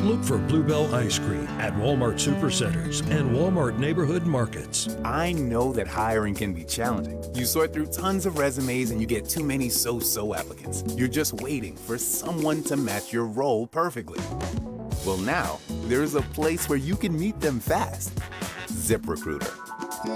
Look for Bluebell Ice Cream at Walmart Supercenters and Walmart Neighborhood Markets. I know that hiring can be challenging. You sort through tons of resumes and you get too many so-so applicants. You're just waiting for someone to match your role perfectly. Well, now, there's a place where you can meet them fast. ZipRecruiter.